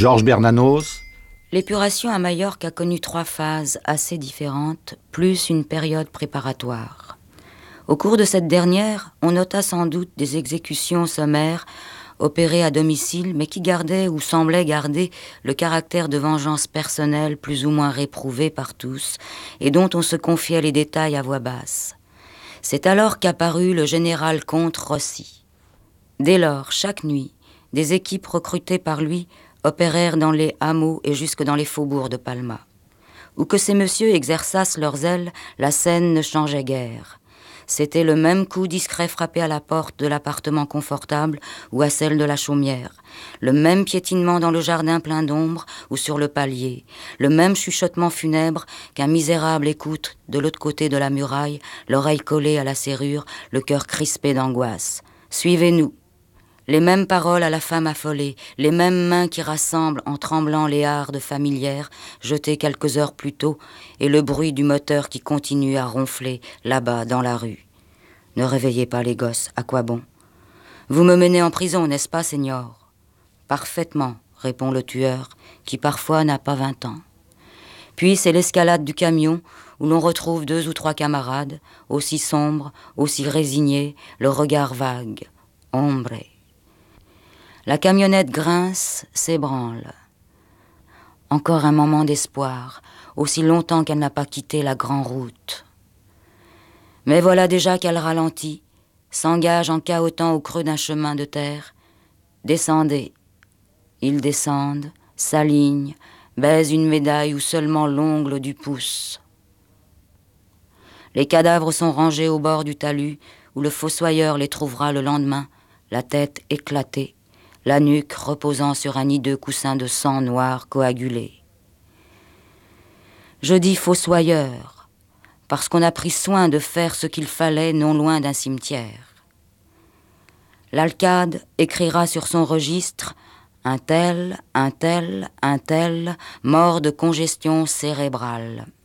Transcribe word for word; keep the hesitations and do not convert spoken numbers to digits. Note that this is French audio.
Georges Bernanos. L'épuration à Majorque a connu trois phases assez différentes, plus une période préparatoire. Au cours de cette dernière, on nota sans doute des exécutions sommaires opérées à domicile, mais qui gardaient ou semblaient garder le caractère de vengeance personnelle plus ou moins réprouvé par tous, et dont on se confiait les détails à voix basse. C'est alors qu'apparut le général comte Rossi. Dès lors, chaque nuit, des équipes recrutées par lui opérèrent dans les hameaux et jusque dans les faubourgs de Palma. Où que ces messieurs exerçassent leurs ailes, la scène ne changeait guère. C'était le même coup discret frappé à la porte de l'appartement confortable ou à celle de la chaumière, le même piétinement dans le jardin plein d'ombre ou sur le palier, le même chuchotement funèbre qu'un misérable écoute de l'autre côté de la muraille, l'oreille collée à la serrure, le cœur crispé d'angoisse. « Suivez-nous !» Les mêmes paroles à la femme affolée, les mêmes mains qui rassemblent en tremblant les hardes familières jetées quelques heures plus tôt et le bruit du moteur qui continue à ronfler là-bas dans la rue. Ne réveillez pas les gosses, à quoi bon? Vous me menez en prison, n'est-ce pas, Seigneur? Parfaitement, répond le tueur, qui parfois n'a pas vingt ans. Puis c'est l'escalade du camion où l'on retrouve deux ou trois camarades, aussi sombres, aussi résignés, le regard vague. Ombre. La camionnette grince, s'ébranle. Encore un moment d'espoir, aussi longtemps qu'elle n'a pas quitté la grande route. Mais voilà déjà qu'elle ralentit, s'engage en cahotant au creux d'un chemin de terre. Descendez. Ils descendent, s'alignent, baisent une médaille où seulement l'ongle du pouce. Les cadavres sont rangés au bord du talus où le fossoyeur les trouvera le lendemain, la tête éclatée, la nuque reposant sur un hideux coussin de sang noir coagulé. Je dis fossoyeur, parce qu'on a pris soin de faire ce qu'il fallait non loin d'un cimetière. L'Alcade écrira sur son registre un tel, un tel, un tel, mort de congestion cérébrale.